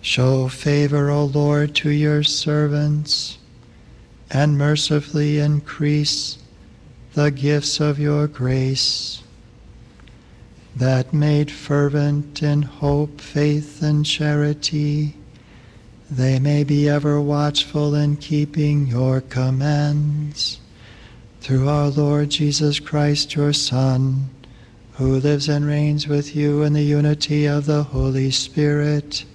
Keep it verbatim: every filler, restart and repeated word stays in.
Show favor, O Lord, to your servants, and mercifully increase the gifts of your grace, that made fervent in hope, faith, and charity, they may be ever watchful in keeping your commands. Through our Lord Jesus Christ, your Son, who lives and reigns with you in the unity of the Holy Spirit,